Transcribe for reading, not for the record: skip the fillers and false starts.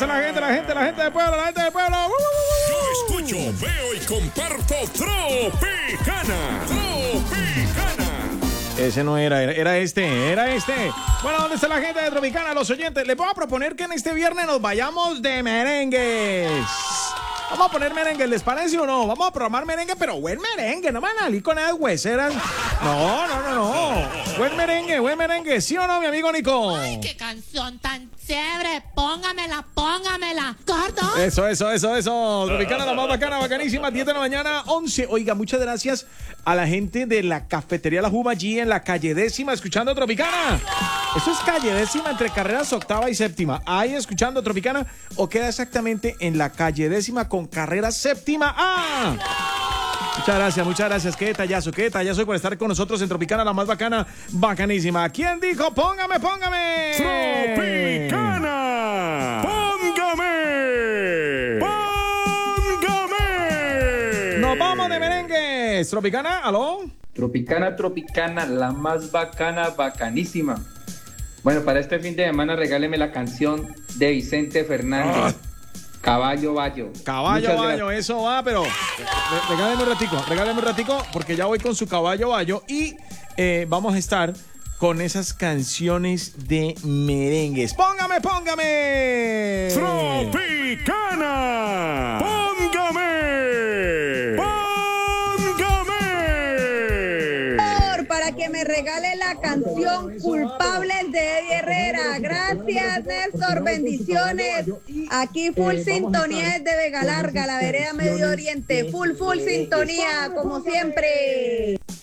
dice la gente del pueblo, la gente del pueblo? Yo escucho, veo y comparto Tropicana. Ese no era este. Bueno, ¿dónde está la gente de Tropicana? Los oyentes, les voy a proponer que en este viernes nos vayamos de merengues. Vamos a poner merengue, ¿les parece o no? Vamos a programar merengue, pero buen merengue, no van a salir con esas hueseras. No. Buen merengue, ¿sí o no, mi amigo Nico? Ay, qué canción tan chévere. Póngamela. Gordo. Eso. Tropicana, la más bacana, bacanísima, 10 de la mañana, 11. Oiga, muchas gracias a la gente de la cafetería La Juba allí en la calle 10ª, escuchando Tropicana. Eso es calle 10ª entre carreras 8ª y 7ª. Ahí escuchando Tropicana, o queda exactamente en la calle 10ª con carrera 7ª. ¡Ah! Muchas gracias. Qué detallazo por estar con nosotros en Tropicana, la más bacana, bacanísima. ¿Quién dijo? Póngame. Tropicana. Póngame. Nos vamos de merengues. Tropicana, ¿aló? Tropicana, la más bacana, bacanísima. Bueno, para este fin de semana regáleme la canción de Vicente Fernández. Caballo Bayo, eso va, pero regáleme un ratico, porque ya voy con su Caballo Bayo y vamos a estar con esas canciones de merengues. ¡Póngame! ¡Tropicana! Para que me regale la canción Culpables de Eddie Herrera. Gracias, Néstor, bendiciones. Aquí full sintonía desde Vega Larga, la vereda Medio Oriente. Full sintonía, como siempre.